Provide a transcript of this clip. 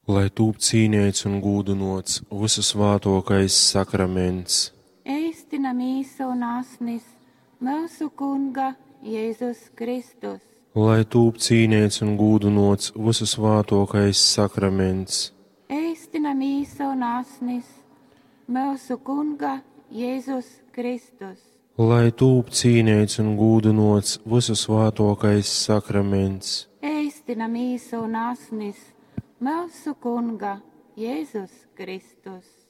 lai tūp cīnīts un gūdunots visu svātokais sakraments. Ēstinam īsa un asnis, mūsu Kunga Jēzus Kristus. Lai tūp cīnīts un gūdunots visu svātokais sakraments. Ēstinam īsa un asnis, mūsu Kunga Jēzus Kristus. Lai tūp cīnīts un gūdunots visu svātokais sakraments. Ēstinam īsa un asnis, mūsu Kunga Jēzus Kristus.